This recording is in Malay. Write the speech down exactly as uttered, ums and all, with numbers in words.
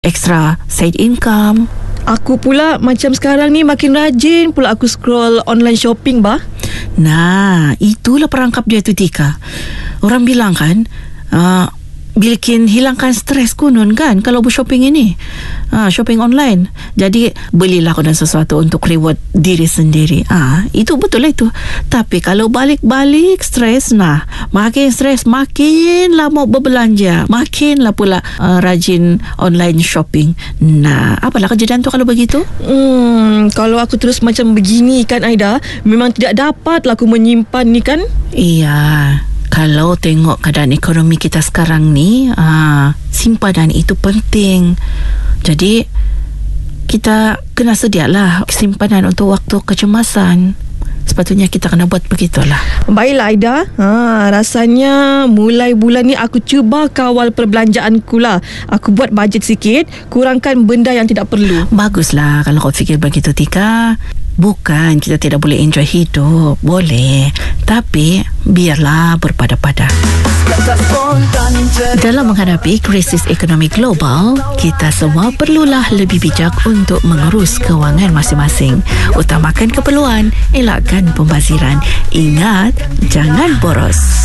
extra side income. Aku pula macam sekarang ni makin rajin pula aku scroll online shopping bah. Nah, itulah perangkap dia tu, Tika. Orang bilang kan, uh, bikin hilangkan stres kunun kan kalau bershopping ini, uh, shopping online. Jadi belilah kau sesuatu untuk reward diri sendiri. Ah, itu betul lah itu. Tapi kalau balik-balik stres, nah makin stres, makin lah mau berbelanja, makinlah pula uh, rajin online shopping. Nah, apalah kejadian tu kalau begitu? Hmm, kalau aku terus macam begini kan Aida, memang tidak dapat lah aku menyimpan ni kan. Iya. Kalau tengok keadaan ekonomi kita sekarang ni, aa, simpanan itu penting. Jadi kita kena sedialah simpanan untuk waktu kecemasan. Sepatutnya kita kena buat begitulah. Baiklah Aida, ha, rasanya mulai bulan ni aku cuba kawal perbelanjaanku lah. Aku buat bajet sikit, kurangkan benda yang tidak perlu. Baguslah kalau kau fikir begitu, Tika. Bukan kita tidak boleh enjoy hidup, boleh, tapi biarlah berpada-pada. Dalam menghadapi krisis ekonomi global, kita semua perlulah lebih bijak untuk mengurus kewangan masing-masing. Utamakan keperluan, elakkan pembaziran. Ingat, jangan boros.